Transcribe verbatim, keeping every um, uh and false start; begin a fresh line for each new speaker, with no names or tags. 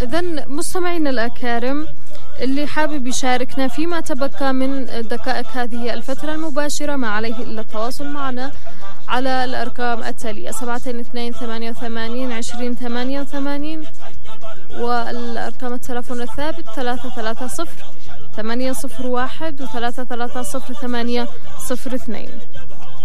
إذن مستمعينا الأكارم، اللي حابب يشاركنا فيما تبقى من دقائق هذه الفترة المباشرة ما عليه إلا التواصل معنا على الأرقام التالية: سبعة اثنين ثمانية ثمانين عشرين ثمانية وثمانين، والأرقام التلفون الثابت ثلاثة ثلاثة صفر ثمانية صفر واحد وثلاثة ثلاثة صفر ثمانية صفر اثنين.